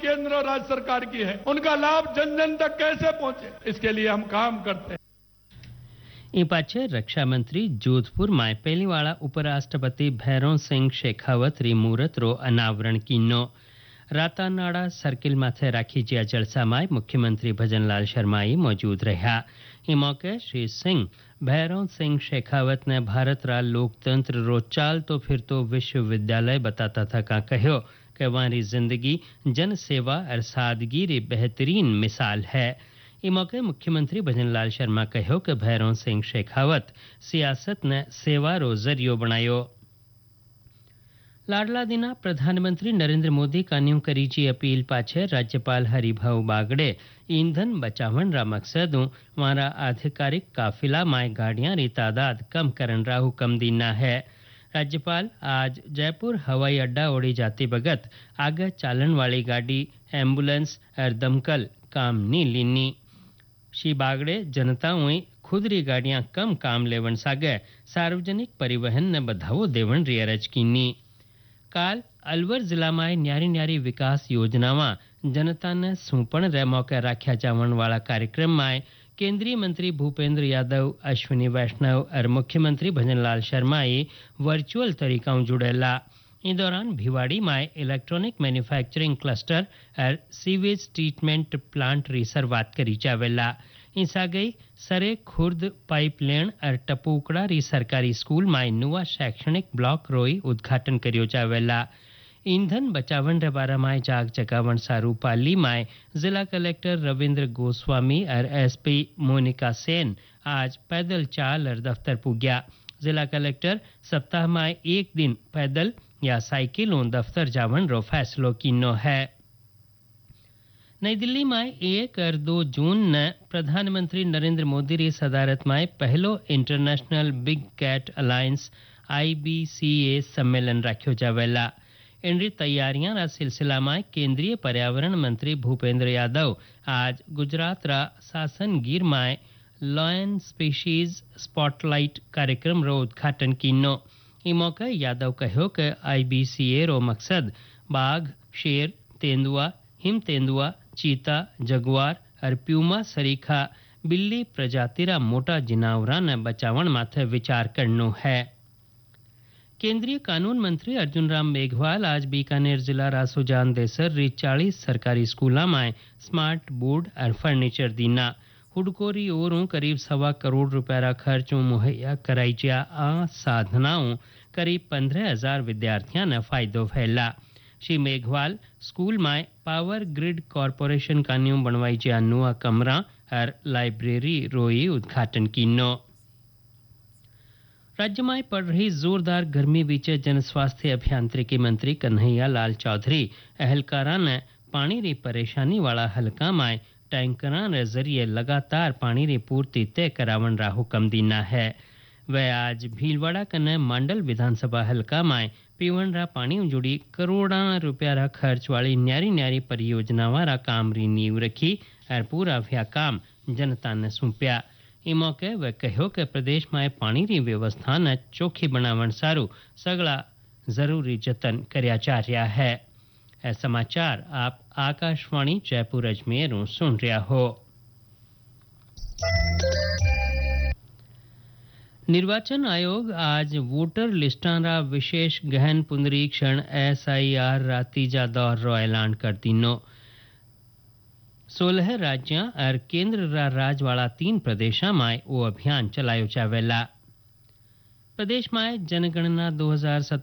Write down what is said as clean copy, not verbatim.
केंद्र और राज्य सरकार की है, उनका लाभ जन जन तक कैसे पहुंचे, इसके लिए हम काम करते हैं। ई पाछे रक्षा मंत्री जोधपुर में पहली वाला उपराष्ट्रपति भैरों सिंह शेखावत री मूर्त रो अनावरण कीनो। रातानाड़ा सर्किल माथे राखी जिया जलसा में मुख्यमंत्री भजनलाल शर्मा मौजूद रहा। ई मौके श्री सिंह भैरों सिंह शेखावत ने भारत रा लोकतंत्र रो चाल तो फिर तो विश्वविद्यालय बताता था का कहो कि वारी जिंदगी जन सेवा और सादगी री बेहतरीन मिसाल है। ई मौके मुख्यमंत्री भजनलाल शर्मा कहो कि भैरों सिंह शेखावत सियासत ने सेवा रो जरियो बनायो। लाडला दिना प्रधानमंत्री नरेंद्र मोदी कान्यू करी जी अपील पाछे राज्यपाल हरिभाऊ बागड़े ईंधन बचावन रा मकसदों वारा आधिकारिक काफिला माय गाड़ियां री तादाद कम करन रा हुक्म दीना है। राज्यपाल आज जयपुर हवाई अड्डा ओड़ी जाती बगत आगे चालन वाली गाड़ी एम्बुलेंस और दमकल काम नी लीनी। श्री बागड़े जनताओं खुद री गाड़ियां कम काम लेवन सागे सार्वजनिक परिवहन ने बढ़ावो देवन री अरज कीनी। काल अलवर जिला में न्यारी न्यारी विकास योजनावां जनता ने सूपण रे मौके राख्या जावन वाला कार्यक्रम में केंद्रीय मंत्री भूपेंद्र यादव, अश्विनी वैष्णव और मुख्यमंत्री भजनलाल शर्मा वर्चुअल तरीका जुड़ेला। इस दौरान भिवाड़ी में इलेक्ट्रॉनिक मैन्युफैक्चरिंग क्लस्टर और सीवेज ट्रीटमेंट प्लांट री शुरुआत करी जावेला। इस आगे सरे खुर्द पाइपलाइन और टपूकड़ा री सरकारी स्कूल में नुआ शैक्षणिक ब्लॉक रोई उद्घाटन करियो जावेला। ईंधन बचावन रे बारे में जाग जगावन सारू पाली में जिला कलेक्टर रविंद्र गोस्वामी और एसपी मोनिका सेन आज पैदल चाल और दफ्तर पुग्या। जिला कलेक्टर सप्ताह में एक दिन पैदल या साइकिलों दफ्तर जावन रो फैसलो कीनो है। नई दिल्ली में 1 और 2 जून ने प्रधानमंत्री नरेंद्र मोदी री सदारत में पहलो international big cat alliance IBCA सम्मेलन रखो जावेला। इन तैयारियां रा सिलसिला में केंद्रीय पर्यावरण मंत्री भूपेंद्र यादव आज गुजरात रा सासन गिर में लॉयन स्पीशीज स्पॉटलाइट कार्यक्रम रो उद्घाटन कीनो। ई मौके यादव कहो कि IBCA रो मकसद बाघ, शेर, तेंदुआ, हिम तेंदुआ, चीता, जगुआर और प्यूमा सरीखा बिल्ली प्रजाति रा मोटा जिनावरा ने बचावन माथे विचार करनो है। केंद्रीय कानून मंत्री अर्जुन राम मेघवाल आज बीकानेर जिला रासुजान देसर री 40 सरकारी स्कूलों में स्मार्ट बोर्ड और फर्नीचर दीना। हुडकोरी ओरों करीब 1.25 करोड़ रुपया रा खर्चों मुहैया कराई जा आ साधनाओं करीब 15,000 विद्यार्थियों ने फायदो फैला। श्री मेघवाल स्कूल में पावर ग्रिड कॉरपोरेशन कान्यू बनवाई जा नुआ कमरा और लाइब्रेरी रोई उद्घाटन कीनो। राज्य में पड़ रही जोरदार गर्मी बीचे जन स्वास्थ्य अभियांत्रिकी मंत्री कन्हैया लाल चौधरी अहलकारा ने पानी री परेशानी वाला हलका में टैंकरा रे जरिए लगातार पानी री पूर्ति तय करावन रा हुक्म दीना है। वह आज भीलवाड़ा कने मंडल विधानसभा हलका में पीवन रा पानी जुड़ी करोड़ा रुपया रा खर्च वाली न्यारी न्यारी परियोजनावां रा काम री नींव रखी और पूरा व्या काम जनता ने सौंप्या। ई मौके वह कहो कि प्रदेश में पानी री व्यवस्था ने चोखी बनावन सारू सगला जरूरी जतन करया जा रहा है। ऐ समाचार आप आकाशवाणी जयपुर अजमेर सुन रहा हो। निर्वाचन आयोग आज वोटर लिस्टां रा विशेष गहन पुनरीक्षण SIR रा तीजा दौर रो ऐलान कर दीनो। 16 राज्यां और केंद्र रा राज वाला 3 प्रदेशा में वो अभियान चलायो जावेला। प्रदेश में जनगणना 2017